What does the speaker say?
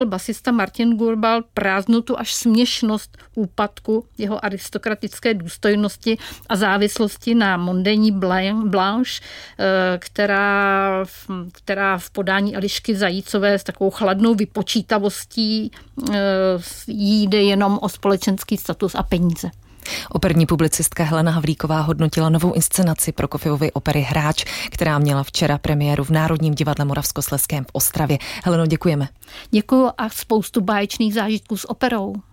Basista Martin Gurbal prázdnotu až směšnost úpadku jeho aristokratické důstojnosti a závislosti na Mondaine Blanche, která v podání Elišky Zajícové s takovou chladnou vypočítavostí jí jde jenom o společenský status a peníze. Operní publicistka Helena Havlíková hodnotila novou inscenaci Prokofjevovy opery Hráč, která měla včera premiéru v Národním divadle Moravskoslezském v Ostravě. Heleno, děkujeme. Děkuju a spoustu báječných zážitků s operou.